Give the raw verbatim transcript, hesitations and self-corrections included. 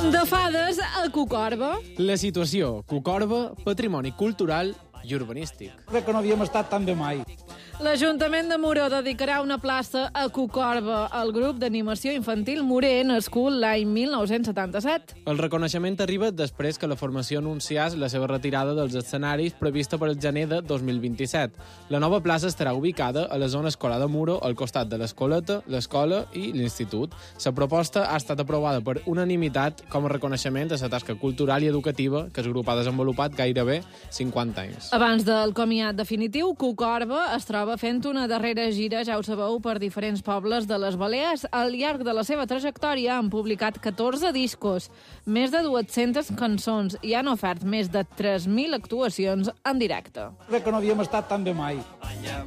De fades a Cucorba. La situació, Cucorba, patrimoni cultural i urbanístic. Crec que no havíem estat tan bé mai. L'Ajuntament de Muro dedicarà una plaça a Cucorba al grup d'animació infantil Murer, nascut l'any mil nou-cents setanta-set. El reconeixement arriba després que la formació anunciés la seva retirada dels escenaris prevista per el gener de dos mil vint-i-set. La nova plaça estarà ubicada a la zona escolar de Muro, al costat de l'escoleta, l'escola i l'institut. La proposta ha estat aprovada per unanimitat com a reconeixement a la tasca cultural i educativa que el grup ha desenvolupat gairebé cinquanta anys. Abans del comiat definitiu, Cucorba es troba fent una darrera gira, ja ho sabeu, per diferents pobles de les Balears. Al llarg de la seva trajectòria han publicat catorze discos, més de dues-centes cançons i han ofert més de tres mil actuacions en directe. Crec que no havíem estat tan bé mai.